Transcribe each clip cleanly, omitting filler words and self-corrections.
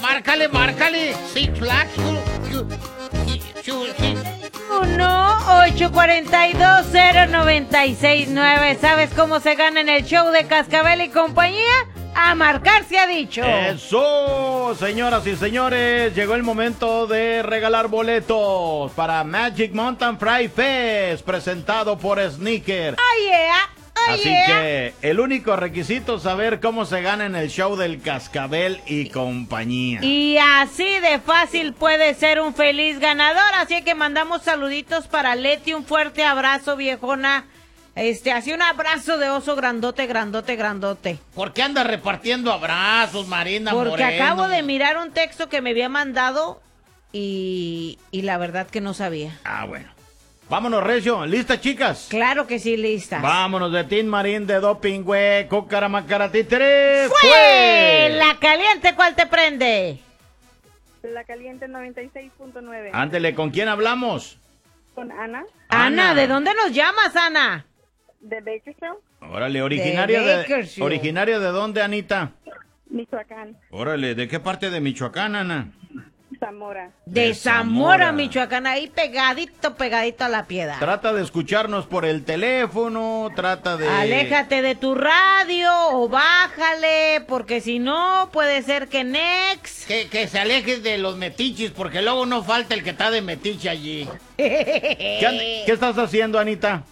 Márcale. Six Flags. 1-842-096-9. ¿Sabes cómo se gana en el show de Cascabel y compañía? A marcar se ha dicho. Eso, señoras y señores, llegó el momento de regalar boletos para Magic Mountain Fry Fest, presentado por Sneaker. ¡Oh, yeah! Así que el único requisito es saber cómo se gana en el show del Cascabel y compañía. Y así de fácil puede ser un feliz ganador. Así que mandamos saluditos para Leti, un fuerte abrazo, viejona. Así un abrazo de oso grandote. ¿Por qué anda repartiendo abrazos, Marina Porque Moreno? acabo de mirar un texto que me había mandado y la verdad que no sabía. Ah, bueno. Vámonos, Recio. ¿Listas, chicas? Claro que sí, lista. Vámonos de Tin Marín, de Doping, güey. Cucaramacara, títere. ¡Fue! La caliente, ¿cuál te prende? La caliente 96.9. Ándele, ¿con quién hablamos? Con Ana, Ana, ¿de dónde nos llamas, Ana? de Bakersfield, Órale, originaria De de Bakersfield. ¿originaria de dónde, Anita? Michoacán, Órale, ¿de qué parte de Michoacán, Ana? Zamora. De Zamora, Michoacán, ahí pegadito a la piedad. Trata de escucharnos por el teléfono, trata de... Aléjate de tu radio o bájale, porque si no, puede ser que next. Que se alejes de los metiches, porque luego no falta el que está de metiche allí. ¿Qué estás haciendo, Anita?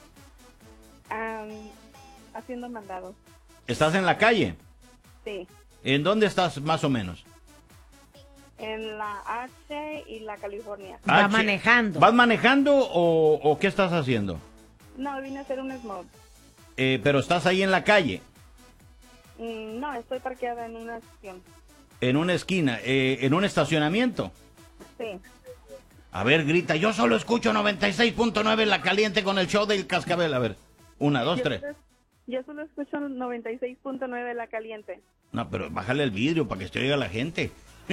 Haciendo mandados. ¿Estás en la calle? Sí, ¿En dónde estás, más o menos? en la H y la California. Va H. manejando. ¿Vas manejando o qué estás haciendo? No, vine a hacer un smoke. Pero estás ahí en la calle, No, estoy parqueada en una estación. en una esquina, en un estacionamiento. Sí. A ver, grita, yo solo escucho 96.9 La Caliente con el show del Cascabel. A ver, 1, 2, 3. Yo solo escucho 96.9 La Caliente. No, pero bájale el vidrio para que se oiga la gente.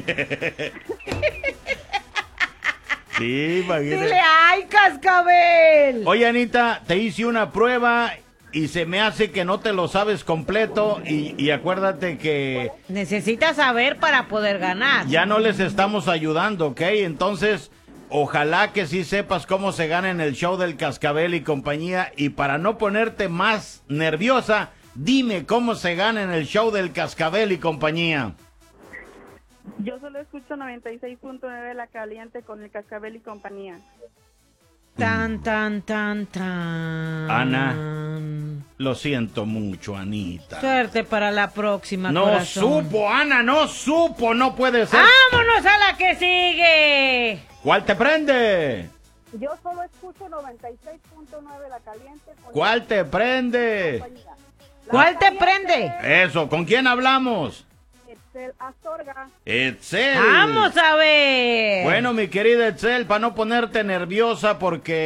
Sí, imagínate. Dile, ¡ay, Cascabel! Oye, Anita, te hice una prueba y se me hace que no te lo sabes completo y acuérdate que Necesitas saber para poder ganar. ya no les estamos ayudando, ¿ok? Entonces, ojalá que sí sepas cómo se gana en el show del Cascabel y compañía. Y para no ponerte más nerviosa, dime cómo se gana en el show del Cascabel y compañía. Yo solo escucho 96.9 La Caliente con el Cascabel y compañía. Tan. Ana, lo siento mucho, Anita. Suerte para la próxima, No corazón. supo, Ana, no supo, no puede ser. ¡Vámonos a la que sigue! ¿Cuál te prende? Yo solo escucho 96.9 La Caliente con ¿Cuál te prende? compañía. ¿Cuál te prende? Eso, ¿con quién hablamos? Excel Astorga. Etzel. ¡Vamos a ver! Bueno, mi querida Etzel, para no ponerte nerviosa porque